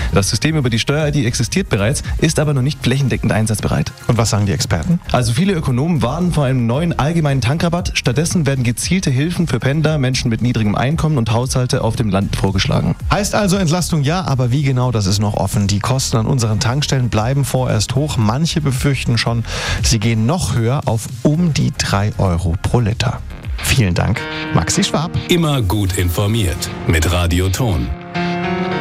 Das System über die Steuer-ID existiert bereits, ist aber noch nicht flächendeckend einsatzbereit. Und was sagen die Experten? Also viele Ökonomen warnen vor einem neuen allgemeinen Tankrabatt. Stattdessen werden gezielte Hilfen für Pendler, Menschen mit niedrigem Einkommen und Haushalte auf dem Land vorgeschlagen. Heißt also Entlastung ja, aber wie genau, das ist noch offen. Die Kosten an unseren Tankstellen bleiben vorerst hoch. Manche befürchten schon, sie gehen noch höher auf um die 3 Euro pro Liter. Vielen Dank, Maxi Schwab. Immer gut informiert mit Radio Ton.